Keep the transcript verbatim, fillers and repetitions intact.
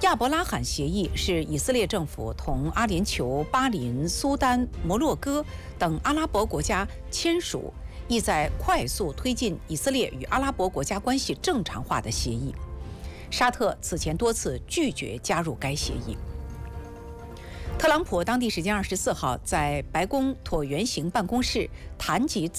亚伯拉罕协议是以色列政府同阿联酋、巴林、苏丹、摩洛哥等阿拉伯国家签署，意在快速推进以色列与阿拉伯国家关系正常化的协议。沙特此前多次拒绝加入该协议。特朗普当地时间二十四号在白宫椭圆形办公室谈及